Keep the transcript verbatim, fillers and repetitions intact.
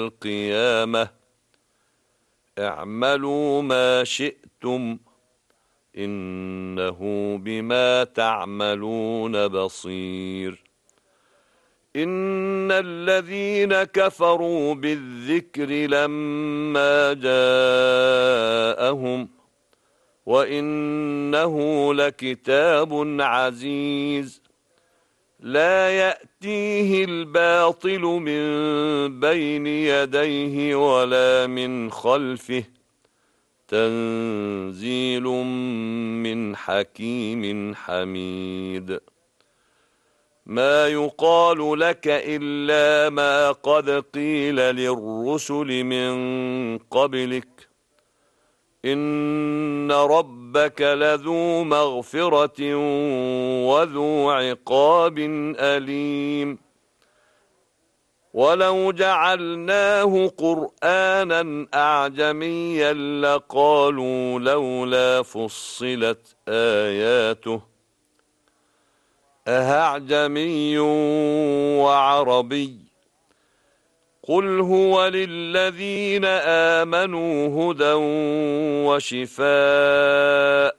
القيامة اعملوا ما شئتم إنه بما تعملون بصير. إن الذين كفروا بالذكر لما جاءهم وإنه لكتاب عزيز لا يأتيه الباطل من بين يديه ولا من خلفه تنزيل من حكيم حميد. ما يقال لك إلا ما قد قيل للرسل من قبلك إن ربك لذو مغفرة وذو عقاب أليم. ولو جعلناه قرآنا أعجميا لقالوا لولا فصلت آياته أأعجمي وعربي قل هو للذين آمنوا هدى وشفاء